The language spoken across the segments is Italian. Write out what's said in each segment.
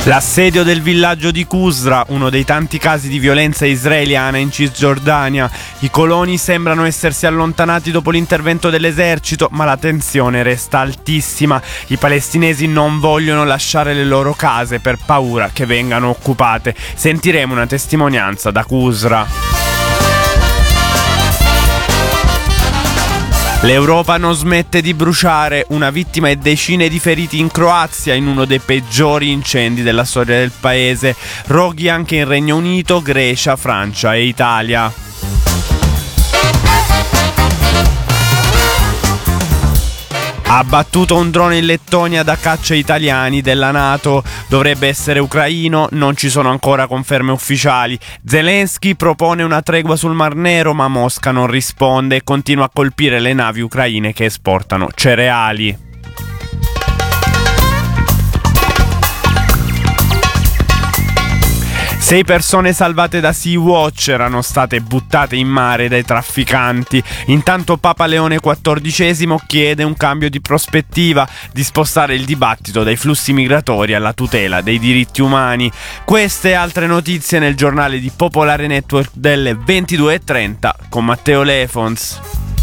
L'assedio del villaggio di Qusra, uno dei tanti casi di violenza israeliana in Cisgiordania. I coloni sembrano essersi allontanati dopo l'intervento dell'esercito, ma la tensione resta altissima. I palestinesi non vogliono lasciare le loro case per paura che vengano occupate. Sentiremo una testimonianza da Qusra. L'Europa non smette di bruciare, una vittima e decine di feriti in Croazia in uno dei peggiori incendi della storia del paese. Roghi anche in Regno Unito, Grecia, Francia e Italia. Abbattuto un drone in Lettonia da caccia italiani della NATO, dovrebbe essere ucraino, non ci sono ancora conferme ufficiali. Zelensky propone una tregua sul Mar Nero, ma Mosca non risponde e continua a colpire le navi ucraine che esportano cereali. 6 persone salvate da Sea-Watch erano state buttate in mare dai trafficanti. Intanto Papa Leone XIV chiede un cambio di prospettiva, di spostare il dibattito dai flussi migratori alla tutela dei diritti umani. Queste e altre notizie nel giornale di Popolare Network delle 22:30 con Matteo Lefons.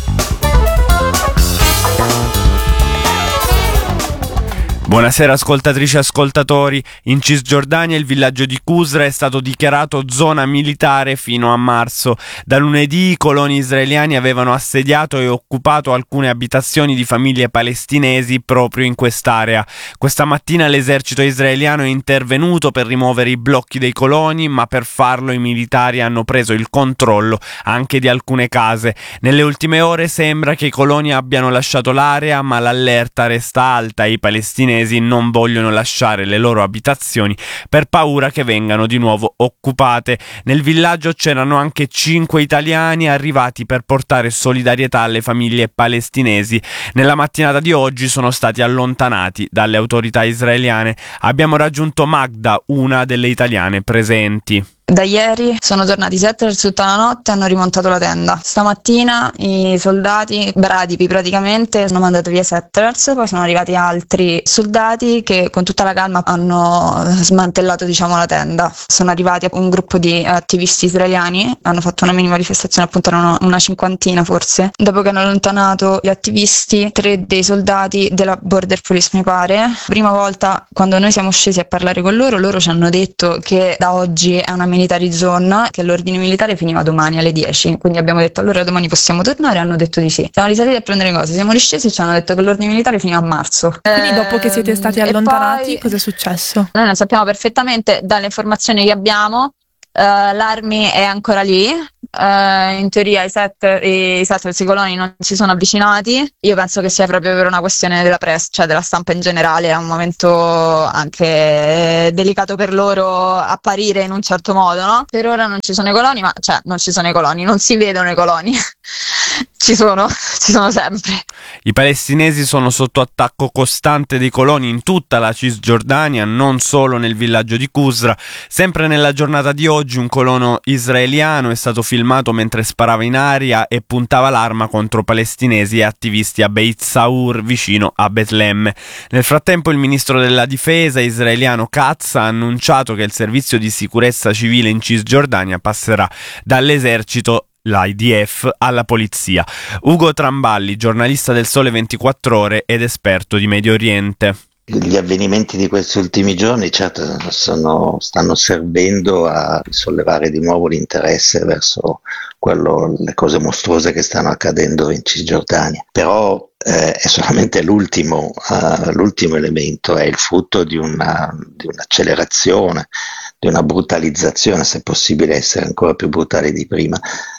Buonasera ascoltatrici e ascoltatori. In Cisgiordania il villaggio di Qusra è stato dichiarato zona militare fino a marzo. Da lunedì i coloni israeliani avevano assediato e occupato alcune abitazioni di famiglie palestinesi proprio in quest'area. Questa mattina l'esercito israeliano è intervenuto per rimuovere i blocchi dei coloni, ma per farlo i militari hanno preso il controllo anche di alcune case. Nelle ultime ore sembra che i coloni abbiano lasciato l'area, ma l'allerta resta alta e i palestinesi non vogliono lasciare le loro abitazioni per paura che vengano di nuovo occupate. Nel villaggio c'erano anche 5 italiani arrivati per portare solidarietà alle famiglie palestinesi. Nella mattinata di oggi sono stati allontanati dalle autorità israeliane. Abbiamo raggiunto Magda, una delle italiane presenti. Da ieri sono tornati 7 per tutta la notte e hanno rimontato la tenda. Stamattina i soldati bradipi praticamente hanno mandato via Settlers, poi sono arrivati altri soldati che con tutta la calma hanno smantellato la tenda. Sono arrivati un gruppo di attivisti israeliani, hanno fatto una mini manifestazione, appunto erano una cinquantina forse. Dopo che hanno allontanato gli attivisti, 3 dei soldati della Border Police mi pare, prima volta quando noi siamo scesi a parlare con loro ci hanno detto che da oggi è una military zone, che l'ordine militare finiva domani alle 10, quindi abbiamo detto allora domani possiamo tornare, hanno detto di sì. Siamo risaliti a prendere cose, siamo riscesi e ci hanno detto che l'ordine militare finiva a marzo. Quindi dopo che siete stati allontanati cosa è successo? Noi lo sappiamo perfettamente dalle informazioni che abbiamo, l'army è ancora lì. In teoria i settlers, i coloni non si sono avvicinati. Io penso che sia proprio per una questione della press, cioè della stampa in generale. È un momento anche delicato per loro apparire in un certo modo, no? Per ora non ci sono i coloni, ma non ci sono i coloni, non si vedono i coloni. Ci sono sempre. I palestinesi sono sotto attacco costante dei coloni in tutta la Cisgiordania, non solo nel villaggio di Qusra. Sempre nella giornata di oggi un colono israeliano è stato filmato mentre sparava in aria e puntava l'arma contro palestinesi e attivisti a Beit Saur, vicino a Betlemme. Nel frattempo il ministro della difesa israeliano Katz ha annunciato che il servizio di sicurezza civile in Cisgiordania passerà dall'esercito, l'IDF, alla polizia. Ugo Tramballi, giornalista del Sole 24 Ore ed esperto di Medio Oriente. Gli avvenimenti di questi ultimi giorni certo stanno servendo a sollevare di nuovo l'interesse verso le cose mostruose che stanno accadendo in Cisgiordania, però è solamente l'ultimo elemento, è il frutto di un'accelerazione, di una brutalizzazione, se possibile essere ancora più brutale di prima,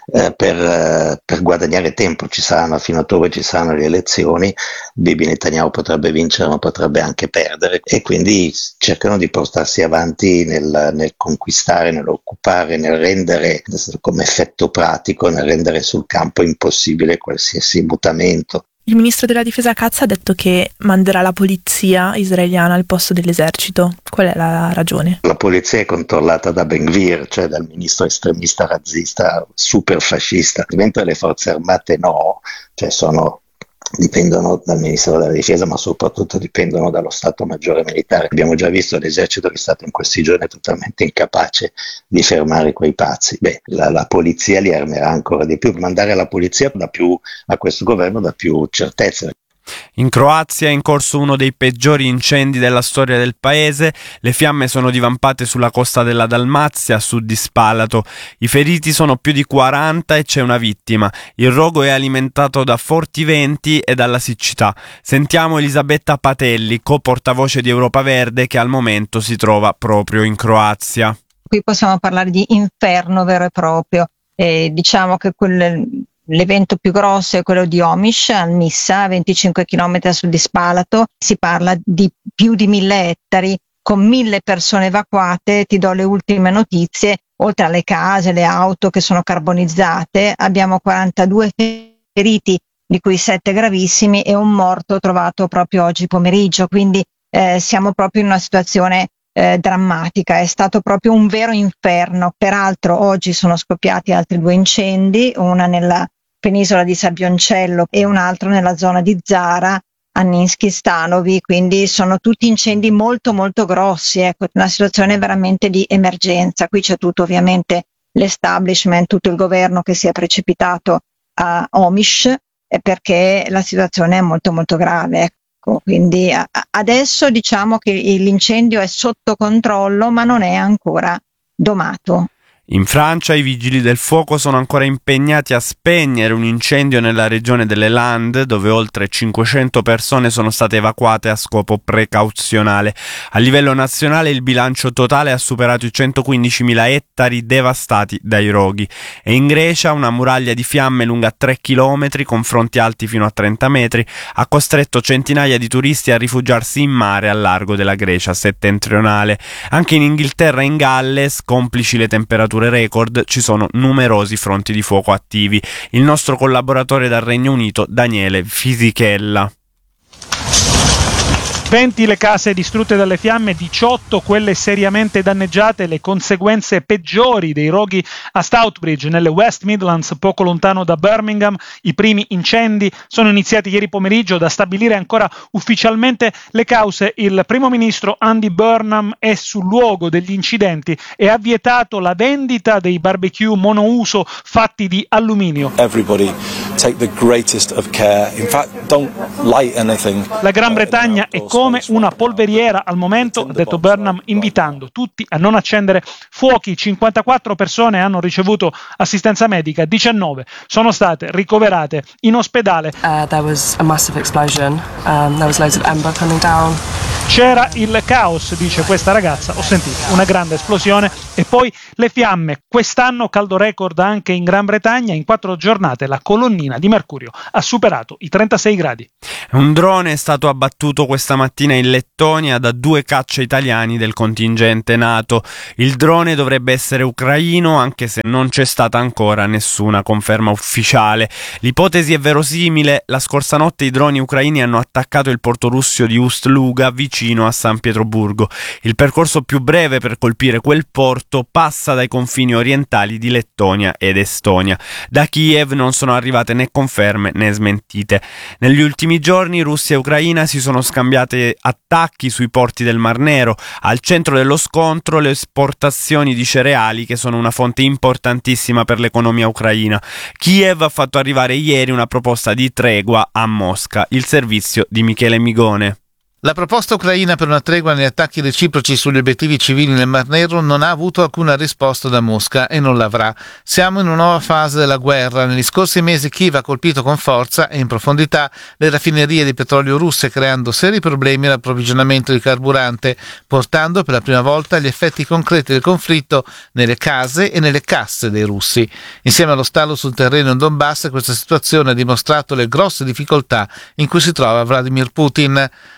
per guadagnare tempo. Fino a ottobre ci saranno le elezioni, Bibi Netanyahu potrebbe vincere ma potrebbe anche perdere, e quindi cercano di portarsi avanti nel conquistare, nell'occupare, nel rendere, come effetto pratico, nel rendere sul campo impossibile qualsiasi mutamento. Il ministro della difesa Katz ha detto che manderà la polizia israeliana al posto dell'esercito. Qual è la ragione? La polizia è controllata da Ben Gvir, cioè dal ministro estremista razzista super fascista, mentre le forze armate no, cioè sono dipendono dal Ministero della Difesa, ma soprattutto dipendono dallo Stato Maggiore Militare. Abbiamo già visto l'esercito che è stato in questi giorni totalmente incapace di fermare quei pazzi. La polizia li armerà ancora di più. Mandare la polizia a questo governo dà più certezza. In Croazia è in corso uno dei peggiori incendi della storia del paese. Le fiamme sono divampate sulla costa della Dalmazia, a sud di Spalato. I feriti sono più di 40 e c'è una vittima. Il rogo è alimentato da forti venti e dalla siccità. Sentiamo Elisabetta Patelli, co-portavoce di Europa Verde, che al momento si trova proprio in Croazia. Qui possiamo parlare di inferno vero e proprio. Diciamo che l'evento più grosso è quello di Omiš, al Missa, a 25 km a sud di Spalato. Si parla di più di 1000 ettari, con 1000 persone evacuate. Ti do le ultime notizie: oltre alle case, le auto che sono carbonizzate, abbiamo 42 feriti, di cui 7 gravissimi, e un morto trovato proprio oggi pomeriggio. Quindi siamo proprio in una situazione drammatica. È stato proprio un vero inferno. Peraltro oggi sono scoppiati altri 2 incendi, una nella penisola di Sabioncello e un altro nella zona di Zara, a Ninski Stanovi, quindi sono tutti incendi molto molto grossi, ecco, una situazione veramente di emergenza. Qui c'è tutto ovviamente l'establishment, tutto il governo che si è precipitato a Omiš perché la situazione è molto molto grave, ecco. Quindi adesso diciamo che l'incendio è sotto controllo, ma non è ancora domato. In Francia i vigili del fuoco sono ancora impegnati a spegnere un incendio nella regione delle Landes, dove oltre 500 persone sono state evacuate a scopo precauzionale. A livello nazionale il bilancio totale ha superato i 115.000 ettari devastati dai roghi. E in Grecia una muraglia di fiamme lunga 3 km, con fronti alti fino a 30 metri, ha costretto centinaia di turisti a rifugiarsi in mare al largo della Grecia settentrionale. Anche in Inghilterra e in Galles, complici le temperature record, ci sono numerosi fronti di fuoco attivi. Il nostro collaboratore dal Regno Unito, Daniele Fisichella. 20 le case distrutte dalle fiamme, 18 quelle seriamente danneggiate, le conseguenze peggiori dei roghi a Stoutbridge nelle West Midlands, poco lontano da Birmingham. I primi incendi sono iniziati ieri pomeriggio. Da stabilire ancora ufficialmente le cause, il primo ministro Andy Burnham è sul luogo degli incidenti e ha vietato la vendita dei barbecue monouso fatti di alluminio. Everybody take the greatest of care. In fact, don't light anything. La Gran Bretagna è come una polveriera al momento, ha detto Burnham, invitando tutti a non accendere fuochi. 54 persone hanno ricevuto assistenza medica, 19 sono state ricoverate in ospedale. There was a massive explosion. There was loads of ember coming down. C'era il caos, dice questa ragazza, ho sentito una grande esplosione e poi le fiamme. Quest'anno caldo record anche in Gran Bretagna, in 4 giornate la colonnina di mercurio ha superato i 36 gradi. Un drone è stato abbattuto questa mattina in Lettonia da 2 caccia italiani del contingente NATO. Il drone dovrebbe essere ucraino, anche se non c'è stata ancora nessuna conferma ufficiale. L'ipotesi è verosimile: la scorsa notte i droni ucraini hanno attaccato il porto russo di Ust-Luga, vicino a San Pietroburgo. Il percorso più breve per colpire quel porto passa dai confini orientali di Lettonia ed Estonia. Da Kiev non sono arrivate né conferme né smentite. Negli ultimi giorni Russia e Ucraina si sono scambiate attacchi sui porti del Mar Nero. Al centro dello scontro le esportazioni di cereali, che sono una fonte importantissima per l'economia ucraina. Kiev ha fatto arrivare ieri una proposta di tregua a Mosca. Il servizio di Michele Migone. La proposta ucraina per una tregua negli attacchi reciproci sugli obiettivi civili nel Mar Nero non ha avuto alcuna risposta da Mosca e non l'avrà. Siamo in una nuova fase della guerra. Negli scorsi mesi Kiev ha colpito con forza e in profondità le raffinerie di petrolio russe, creando seri problemi all'approvvigionamento di carburante, portando per la prima volta gli effetti concreti del conflitto nelle case e nelle casse dei russi. Insieme allo stallo sul terreno in Donbass, questa situazione ha dimostrato le grosse difficoltà in cui si trova Vladimir Putin.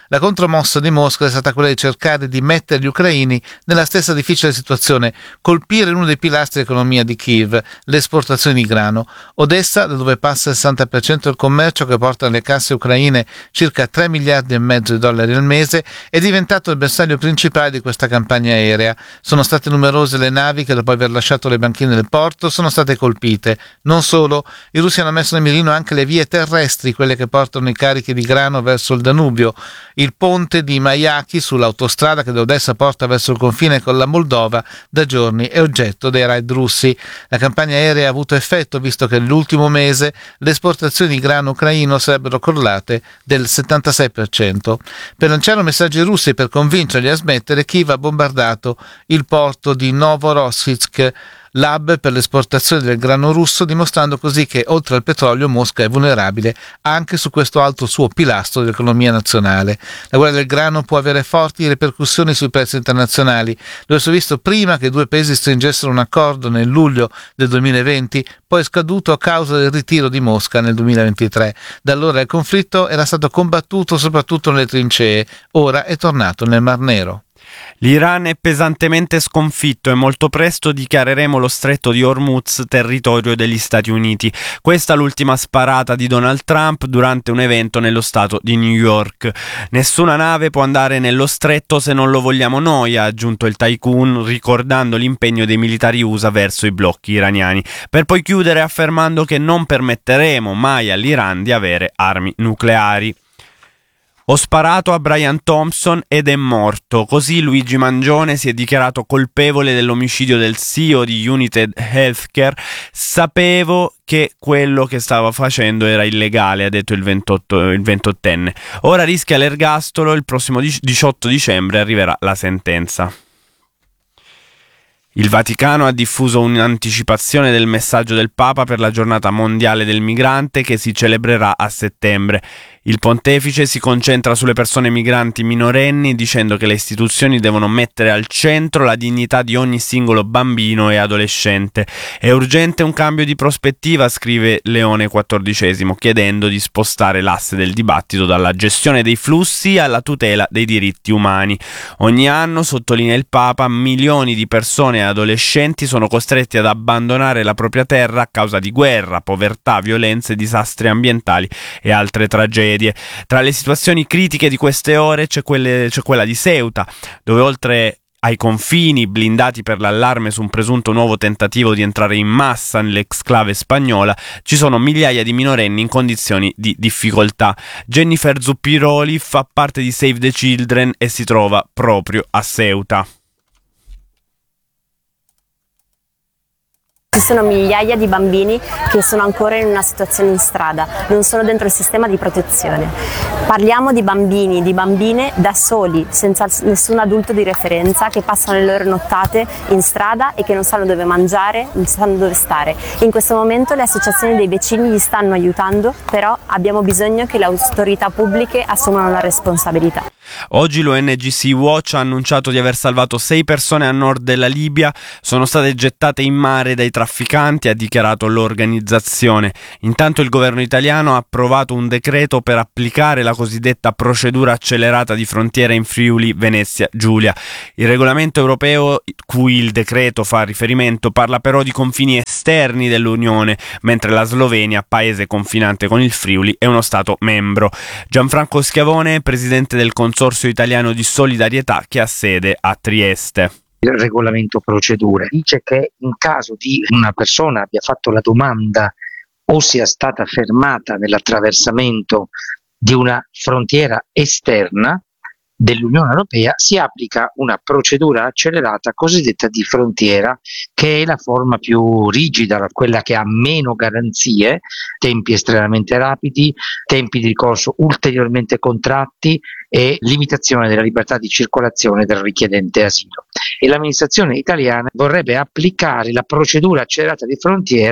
La contromossa di Mosca è stata quella di cercare di mettere gli ucraini nella stessa difficile situazione, colpire uno dei pilastri dell'economia di Kiev, le esportazioni di grano. Odessa, da dove passa il 60% del commercio che porta nelle casse ucraine circa 3 miliardi e mezzo di dollari al mese, è diventato il bersaglio principale di questa campagna aerea. Sono state numerose le navi che dopo aver lasciato le banchine del porto sono state colpite. Non solo, i russi hanno messo nel mirino anche le vie terrestri, quelle che portano i carichi di grano verso il Danubio. Il ponte di Mayaki sull'autostrada che da Odessa porta verso il confine con la Moldova da giorni è oggetto dei raid russi. La campagna aerea ha avuto effetto, visto che nell'ultimo mese le esportazioni di grano ucraino sarebbero crollate del 76%. Per lanciare messaggi russi e per convincerli a smettere, Kiev ha bombardato il porto di Novorossiysk, l'hub per l'esportazione del grano russo, dimostrando così che oltre al petrolio Mosca è vulnerabile anche su questo altro suo pilastro dell'economia nazionale. La guerra del grano può avere forti ripercussioni sui prezzi internazionali. Lo è visto prima che i due paesi stringessero un accordo nel luglio del 2020, poi scaduto a causa del ritiro di Mosca nel 2023. Da allora il conflitto era stato combattuto soprattutto nelle trincee, ora è tornato nel Mar Nero. L'Iran è pesantemente sconfitto e molto presto dichiareremo lo stretto di Hormuz territorio degli Stati Uniti. Questa è l'ultima sparata di Donald Trump durante un evento nello stato di New York. Nessuna nave può andare nello stretto se non lo vogliamo noi, ha aggiunto il tycoon, ricordando l'impegno dei militari USA verso i blocchi iraniani, per poi chiudere affermando che non permetteremo mai all'Iran di avere armi nucleari. Ho sparato a Brian Thompson ed è morto. Così Luigi Mangione si è dichiarato colpevole dell'omicidio del CEO di United Healthcare. Sapevo che quello che stava facendo era illegale, ha detto il 28enne. Ora rischia l'ergastolo, il prossimo 18 dicembre arriverà la sentenza. Il Vaticano ha diffuso un'anticipazione del messaggio del Papa per la giornata mondiale del migrante che si celebrerà a settembre. Il pontefice si concentra sulle persone migranti minorenni, dicendo che le istituzioni devono mettere al centro la dignità di ogni singolo bambino e adolescente. È urgente un cambio di prospettiva, scrive Leone XIV, chiedendo di spostare l'asse del dibattito dalla gestione dei flussi alla tutela dei diritti umani. Ogni anno, sottolinea il Papa, milioni di persone e adolescenti sono costretti ad abbandonare la propria terra a causa di guerra, povertà, violenze, disastri ambientali e altre tragedie. Tra le situazioni critiche di queste ore c'è quella di Ceuta, dove oltre ai confini blindati per l'allarme su un presunto nuovo tentativo di entrare in massa nell'exclave spagnola, ci sono migliaia di minorenni in condizioni di difficoltà. Jennifer Zuppiroli fa parte di Save the Children e si trova proprio a Ceuta. Ci sono migliaia di bambini che sono ancora in una situazione in strada, non sono dentro il sistema di protezione. Parliamo di bambini, di bambine da soli, senza nessun adulto di referenza, che passano le loro nottate in strada e che non sanno dove mangiare, non sanno dove stare. In questo momento le associazioni dei vicini li stanno aiutando, però abbiamo bisogno che le autorità pubbliche assumano la responsabilità. Oggi l'ONG Sea-Watch ha annunciato di aver salvato 6 persone a nord della Libia, sono state gettate in mare dai trafficanti, ha dichiarato l'organizzazione. Intanto il governo italiano ha approvato un decreto per applicare la cosiddetta procedura accelerata di frontiera in Friuli Venezia Giulia. Il regolamento europeo cui il decreto fa riferimento parla però di confini esterni dell'Unione, mentre la Slovenia, paese confinante con il Friuli, è uno stato membro. Gianfranco Schiavone, presidente del Consorzio Italiano di Solidarietà, che ha sede a Trieste. Il regolamento procedure dice che in caso di una persona abbia fatto la domanda o sia stata fermata nell'attraversamento di una frontiera esterna dell'Unione Europea, si applica una procedura accelerata cosiddetta di frontiera, che è la forma più rigida, quella che ha meno garanzie, tempi estremamente rapidi, tempi di ricorso ulteriormente contratti e limitazione della libertà di circolazione del richiedente asilo. E l'amministrazione italiana vorrebbe applicare la procedura accelerata di frontiera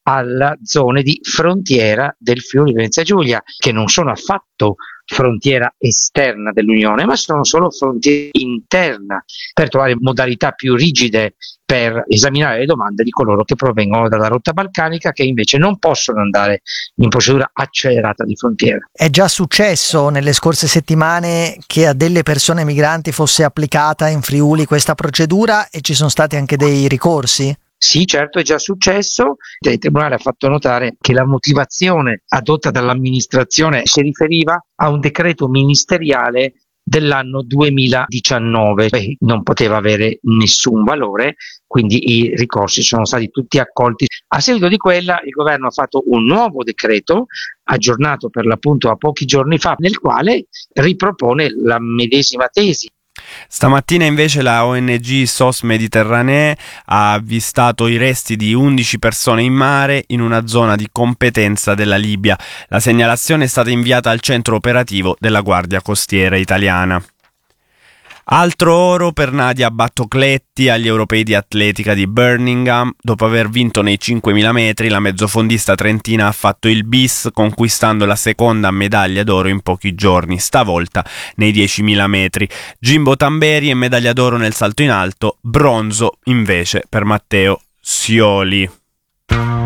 alla zone di frontiera del Friuli Venezia Giulia, che non sono affatto frontiera esterna dell'Unione, ma sono solo frontiera interna, per trovare modalità più rigide per esaminare le domande di coloro che provengono dalla rotta balcanica, che invece non possono andare in procedura accelerata di frontiera. È già successo nelle scorse settimane che a delle persone migranti fosse applicata in Friuli questa procedura e ci sono stati anche dei ricorsi? Sì, certo, è già successo. Il Tribunale ha fatto notare che la motivazione adotta dall'amministrazione si riferiva a un decreto ministeriale dell'anno 2019, non poteva avere nessun valore, quindi i ricorsi sono stati tutti accolti. A seguito di quella il governo ha fatto un nuovo decreto, aggiornato per l'appunto a pochi giorni fa, nel quale ripropone la medesima tesi. Stamattina invece la ONG SOS Mediterranee ha avvistato i resti di 11 persone in mare in una zona di competenza della Libia. La segnalazione è stata inviata al centro operativo della Guardia Costiera italiana. Altro oro per Nadia Battocletti agli europei di atletica di Birmingham. Dopo aver vinto nei 5.000 metri, la mezzofondista trentina ha fatto il bis, conquistando la seconda medaglia d'oro in pochi giorni, stavolta nei 10.000 metri. Jimbo Tamberi è medaglia d'oro nel salto in alto, bronzo invece per Matteo Scioli.